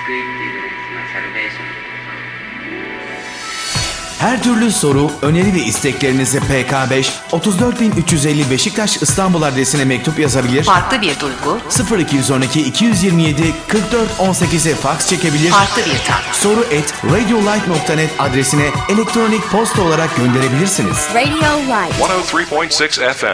Her türlü soru, öneri ve isteklerinizi PK5 34350 Beşiktaş İstanbul adresine mektup yazabilir. Farklı bir duygu. 0212 227 44 18'e fax çekebilir. Farklı bir tat. soru@radiolight.net adresine elektronik posta olarak gönderebilirsiniz. Radio Light 103.6 FM.